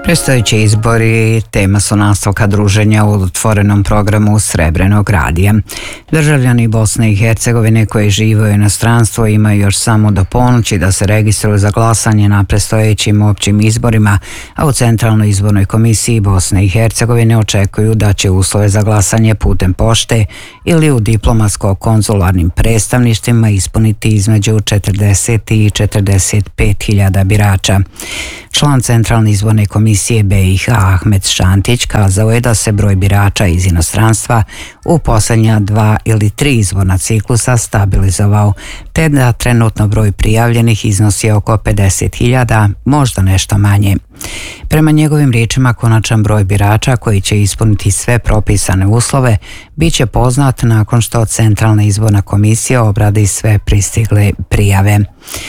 Predstojeći izbori tema su nastavka druženja u otvorenom programu Srebrenog radija. Državljani Bosne i Hercegovine koji žive u inostranstvu imaju još samo do ponoći da se registruju za glasanje na predstojećim općim izborima, a u Centralnoj izbornoj komisiji Bosne i Hercegovine očekuju da će uslove za glasanje putem pošte ili u diplomatsko-konzularnim predstavništvima ispuniti između 40 i 45 hiljada birača. Član Centralne izborne komisije BiH Ahmet Šantić kazao je da se broj birača iz inostranstva u posljednja 2 ili 3 izborna ciklusa stabilizovao, te da trenutno broj prijavljenih iznosi oko 50.000, možda nešto manje. Prema njegovim riječima, konačan broj birača koji će ispuniti sve propisane uslove bit će poznat nakon što Centralna izborna komisija obradi sve pristigle prijave.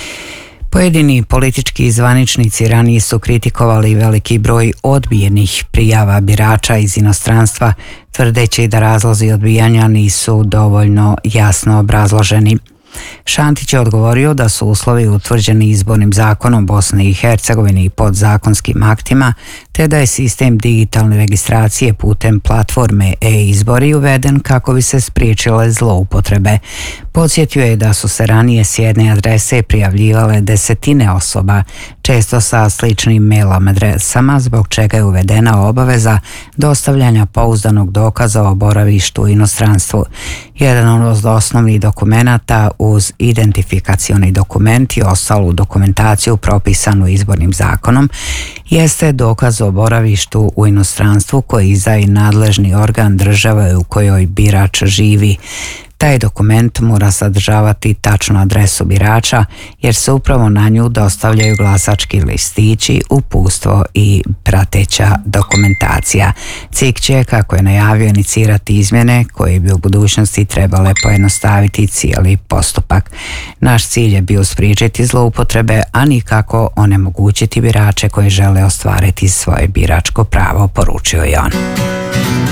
Pojedini politički zvaničnici ranije su kritikovali veliki broj odbijenih prijava birača iz inostranstva, tvrdeći da razlozi odbijanja nisu dovoljno jasno obrazloženi. Šantić je odgovorio da su uslovi utvrđeni izbornim zakonom Bosne i Hercegovine i podzakonskim aktima, te da je sistem digitalne registracije putem platforme e-izbori uveden kako bi se spriječile zloupotrebe. Podsjetio je da su se ranije s jedne adrese prijavljivale desetine osoba, često sa sličnim mailom adresama, zbog čega je uvedena obaveza dostavljanja pouzdanog dokaza o boravištu u inostranstvu. Jedan od osnovnih dokumenata uz identifikacioni dokument i ostalu dokumentaciju propisanu izbornim zakonom jeste dokaz o boravištu u inostranstvu koji izdaje nadležni organ države u kojoj birač živi. Taj dokument mora sadržavati tačnu adresu birača jer se upravo na nju dostavljaju glasački listići, uputstvo i prateća dokumentacija. CIK će, kako je najavio, inicirati izmjene koje bi u budućnosti trebale pojednostaviti cijeli postupak. Naš cilj je bio spriječiti zloupotrebe, a nikako onemogućiti birače koji žele ostvariti svoje biračko pravo, poručio je on.